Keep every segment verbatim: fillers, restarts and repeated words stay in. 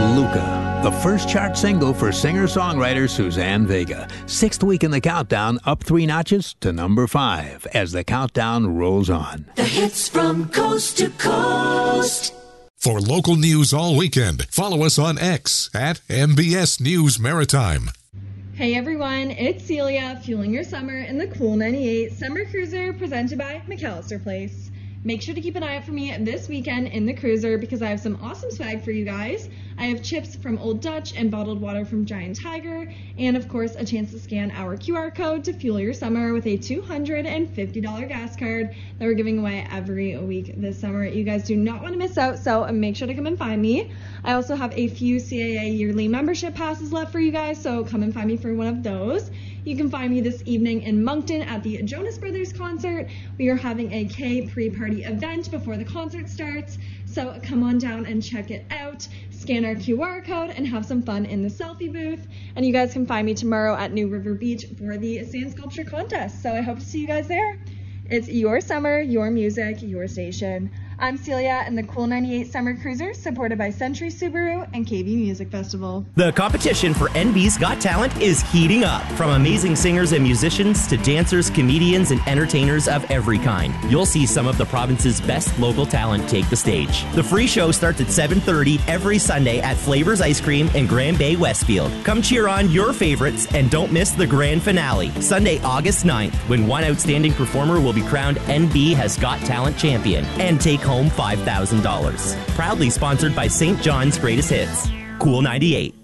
Luca, the first chart single for singer-songwriter Suzanne Vega. Sixth week in the countdown, up three notches to number five as the countdown rolls on. The hits from coast to coast. For local news all weekend, follow us on X at M B S News Maritime. Hey everyone, it's Celia, fueling your summer in the Cool ninety-eight Summer Cruiser presented by McAllister Place. Make sure to keep an eye out for me this weekend in the cruiser because I have some awesome swag for you guys. I have chips from Old Dutch and bottled water from Giant Tiger, and of course a chance to scan our Q R code to fuel your summer with a two hundred fifty dollars gas card that we're giving away every week this summer. You guys do not want to miss out, so make sure to come and find me. I also have a few C A A yearly membership passes left for you guys, so come and find me for one of those. You can find me this evening in Moncton at the Jonas Brothers concert. We are having a K pre-party event before the concert starts, so come on down and check it out. Scan our Q R code and have some fun in the selfie booth. And you guys can find me tomorrow at New River Beach for the sand sculpture contest, so I hope to see you guys there. It's your summer, your music, your station. I'm Celia in the Cool ninety-eight Summer Cruiser, supported by Century Subaru and K V Music Festival. The competition for N B's Got Talent is heating up. From amazing singers and musicians to dancers, comedians, and entertainers of every kind, you'll see some of the province's best local talent take the stage. The free show starts at seven thirty every Sunday at Flavors Ice Cream in Grand Bay, Westfield. Come cheer on your favorites and don't miss the grand finale, Sunday, August ninth, when one outstanding performer will be crowned N B Has Got Talent champion and take home five thousand dollars. Proudly sponsored by Saint John's Greatest Hits. Cool ninety-eight.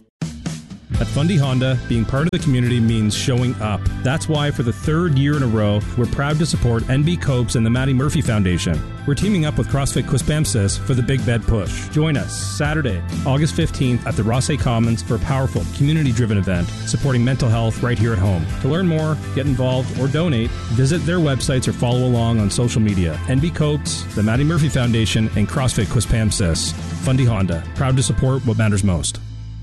At Fundy Honda, being part of the community means showing up. That's why for the third year in a row, we're proud to support N B Copes and the Maddie Murphy Foundation. We're teaming up with CrossFit Quispamsis for the Big Bed Push. Join us Saturday, August fifteenth at the Rossay Commons for a powerful, community-driven event supporting mental health right here at home. To learn more, get involved, or donate, visit their websites or follow along on social media. N B Copes, the Maddie Murphy Foundation, and CrossFit Quispamsis. Fundy Honda, proud to support what matters most.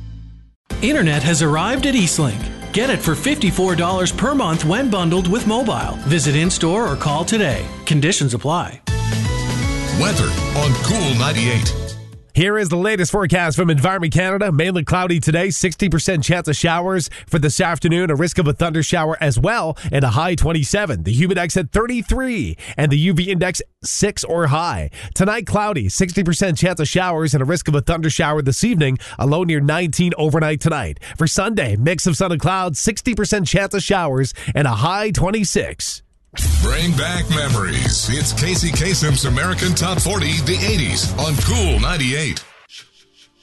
Internet has arrived at Eastlink. Get it for fifty-four dollars per month when bundled with mobile. Visit in-store or call today. Conditions apply. Weather on Cool ninety-eight. Here is the latest forecast from Environment Canada. Mainly cloudy today, sixty percent chance of showers for this afternoon, a risk of a thunder shower as well, and a high twenty-seven. The humid index at thirty-three, and the U V index six or high. Tonight, cloudy, sixty percent chance of showers and a risk of a thunder shower this evening, a low near nineteen overnight tonight. For Sunday, mix of sun and clouds, sixty percent chance of showers, and a high twenty-six. Bring back memories. It's Casey Kasem's American Top forty, the eighties on Cool ninety-eight.